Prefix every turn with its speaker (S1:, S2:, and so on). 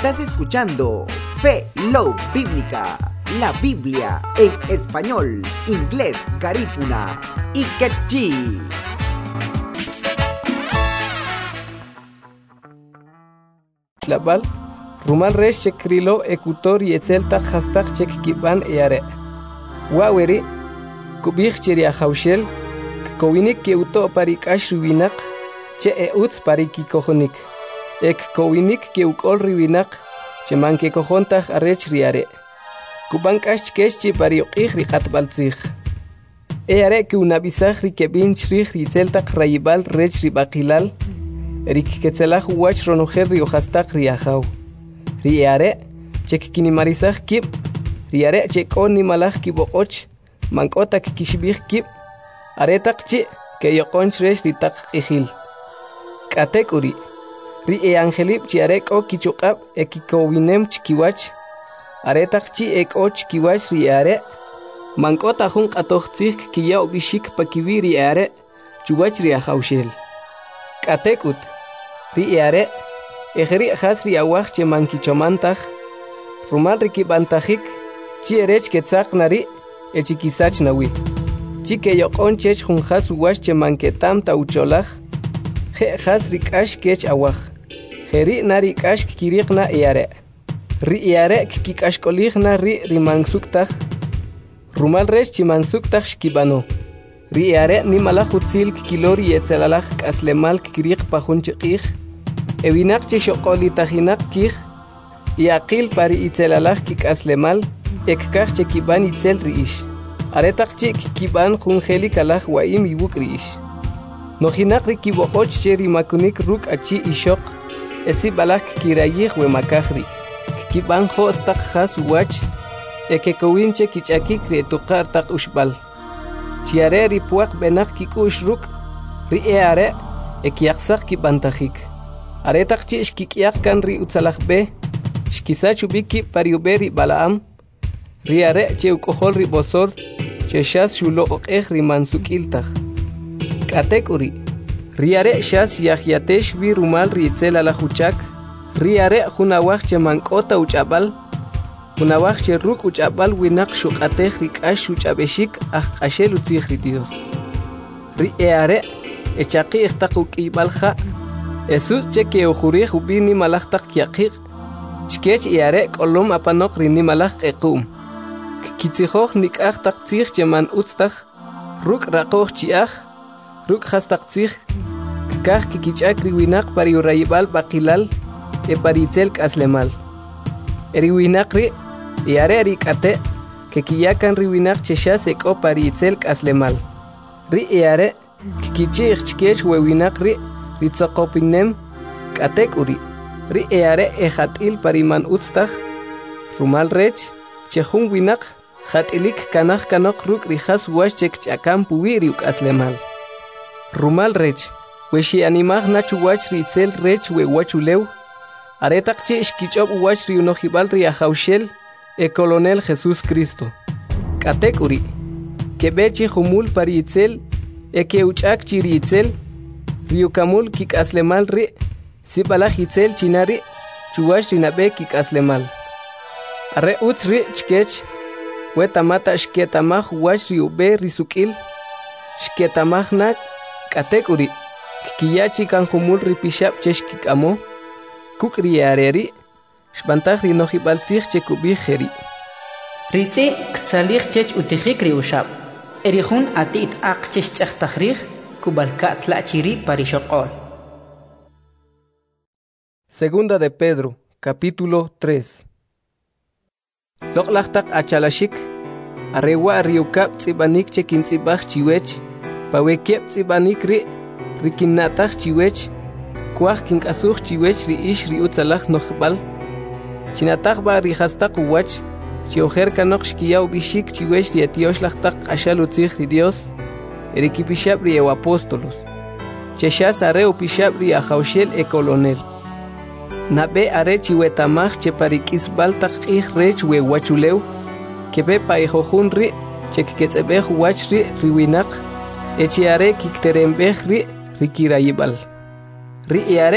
S1: Estás escuchando Fe Love Bíblica, la Biblia en español, inglés, garífuna y quechí.
S2: Labal, Rumal Resh Chekrilo Ekutor y Etzelta Hastak Chek Kiban Eare. Waweri, Kubich Cheria Haushel, Kowinik Keuto Parikash Rubinak, Che Eutz Pariki Kohonik. Ek Kowinik Keukol Ribinak, Che Manke Kohontak Arech Riare. Kubankash Keshi Pariokich Rikat Balzich. Eare Kunabisach Rikebin Shrich Ritzeltak Rayibal Rech Ribakilal. Rik Ketzelach Wach Ronoher Riohastak Riahau. Riare, Chek Kinimarizach Kip, Riare Chek Onimalach Kiboch, Mankotak Kishbich Kip, Aretak Chi, Keyokonch Resh Ritak Ehil. Katekuri, Ri Angelip Chiarek O Kichukab, Ekikowinem Chikiwach, Aretak Chi Ek Och Kiwach Riare, Mankota Hunk Atochzik Kiyao Bishik Pakivi Riare, Chuwach Riahaushel. Katekut, Riare, Ejeri Hasri Awach Che Mankichomantach, Rumal Rikibantajik, Chierech Ketzak Nari, Echikisach Nawi. Chike Yokon Chech Hunjas Wash Che Manketam Taucholach, He Hasrikash Kech Awach, Heri Narikash Kirikna Eare, Riare Kikashkoligna Rimansuktach, Rumal Resh Chimansuktach Shkibano. Riare Nimalahutzil Kilori Etzelalach Aslemal Kirik Pahunchikich. Evinak Chishokoli Tahinak Kich, Yakil Pari Itzelalach Kik Aslemal, Ekkach Chekiban Itzel Riish, Aretak Chik Kiban Hungeli Kalach Waim Ibuk Riish. Nohinak Rikiboch Cheri Makunik Ruk Achi Ishok, Esibalach Kirayich Wemakahri, Kiban Hostak Has Wach, Ekekowinche Kichakik Retukar Tak Ushbal. Chiare Ripuak Benak Kikush Ruk, Riare, Ekiaksak Kibantajik. Aretak chi shkikiak kan ri utzalach be, shkisachu biki pariuberi balaam, riare che ukohol ri bosor, che shas shulo okech ri mansukiltach. Katekuri, riare shas yahyatesh vi rumal ri itzela la huchak, riare hunawach che mankota uchabal, hunawach che ruk uchabal winak shukatech rikash uchabeshik ach ashel utzich ri Dios. Riare, echaki ichtakuk ibalcha, Jesus Cheke Ojuri Hubini Malachtak Yakik, Sketch Iare Kolom Apanok Rini Malach Ekum. Kitzihoch Nikach Takzich Jeman Utstach, Ruk Rakoch Chiach, Ruk Hastakzich, Kach Kikichak Riwinak Pariuraibal Bakilal, E Paritzel Kaslemal. Eriwinakri, Iare Rikate, Kekiyakan Riwinak Cheshas Eko Paritzel Kaslemal. Ri Iare, Kikichich Sketch Wewinakri. Ritzakopinem, Katekuri, Riare Ehatil Pariman Utstach, Rumal Rech, Chehun Winak, Hatilik Kanach Kanok Ruk Rihas Washchek Chakam Puiriuk Aslemal. Rumal Rech, Weshi Animach Nachu Wach Ritzel Rech We Wachuleu, Aretak Chish Kichop Wach Riunohibal Riahaushel, E Colonel Jesús Cristo. Katekuri, Kebechi Humul Paritzel, E Keuchak Chiritzel, Riukamul Kik Aslemal Ri, Sibalach Itzel Chinari, Chuwash Rinabe Kik Aslemal. Are Utsri Chkech, Wetamata Shketamach Wash Riube Risukil, Shketamach Nak, Katekuri, Kikiyachi Kankumul Ripishap Cheshkikamo, Kukriareri, Shbantach Rinohibalzich Chekubiheri.
S3: Ritzi Ksalich Chech Utihik Riushab, Erihun Atit Ak Chech Kubalka Tlachiri Parishokol.
S2: Segunda de Pedro, capítulo 3. Loklachtak achalashik, arewa riukap tsibanik chekin tsibach chiwech, pawekep tsibanik rikinatach chiwech, kuach kinkasuch chiwech ish utzalach nochbal, chinatach ba rihastak uwach, chioher kanok shkiyau bishik chiwech rietioshlachtak ashalutzich Dios, Erikipishab ri apóstolos. Cheshas are upishab ri ahaushel e colonel. Nabe are chiwetamach che parikis baltak ich rech we wachuleu. Kebe pa ejohun ri chekketzebeh wach ri riwinak. Echiare kikterembeh ri rikirayibal. Riare